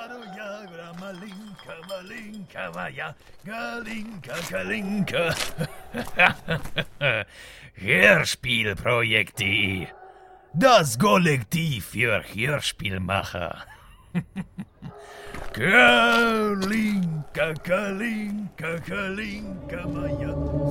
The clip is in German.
ja, Malinka, Malinka, ja, Galinka, Kalinka. Hörspielprojekt.de. Das Kollektiv für Hörspielmacher. Kalinka, Kalinka, Kalinka, Maja.